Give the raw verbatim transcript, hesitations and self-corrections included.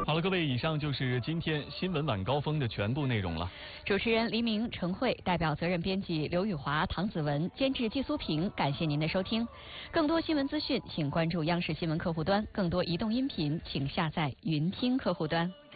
好了，各位，以上就是今天新闻晚高峰的全部内容了。 主持人黎明、陈慧，代表责任编辑刘宇华、唐子文，监制季苏平，感谢您的收听。更多新闻资讯，请关注央视新闻客户端；更多移动音频，请下载云听客户端。